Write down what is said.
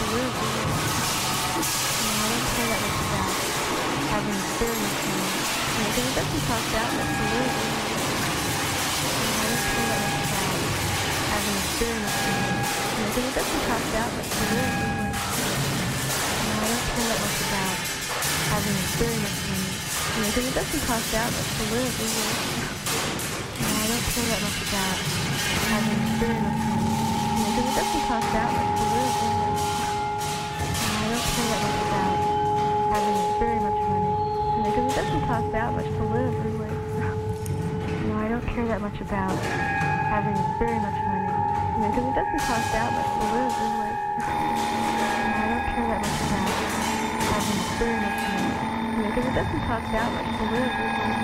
live, really. I don't care that much about having very much money. Because it doesn't cost that much to live, really. I don't care that much about having very much money. Because it doesn't cost that much to live, really. I don't care that much about having very much money. Because it doesn't cost that much to live, really. I don't care that much about having very much money. Because it doesn't cost that much to live, really. I don't care that much about having very much money. Because it doesn't cost that much to live, really. I don't care that much about having very much money. Because it doesn't cost that much to live, really. I don't care that much about having very much money. Because it doesn't cost that much to live, really.